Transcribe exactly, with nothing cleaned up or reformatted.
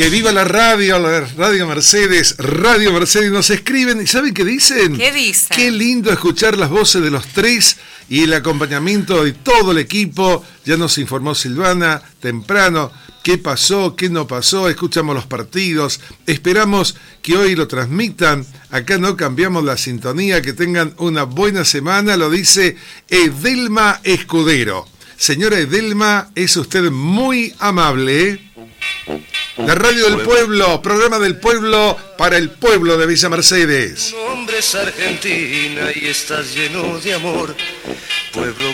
Que viva la radio, la Radio Mercedes, Radio Mercedes. Nos escriben y ¿saben qué dicen? ¿Qué dicen? Qué lindo escuchar las voces de los tres y el acompañamiento de todo el equipo. Ya nos informó Silvana temprano qué pasó, qué no pasó. Escuchamos los partidos. Esperamos que hoy lo transmitan. Acá no cambiamos la sintonía. Que tengan una buena semana. Lo dice Edelma Escudero. Señora Edelma, es usted muy amable, ¿eh? La radio del pueblo, programa del pueblo para el pueblo de Villa Mercedes. Tu nombre es Argentina y estás lleno de amor, pueblo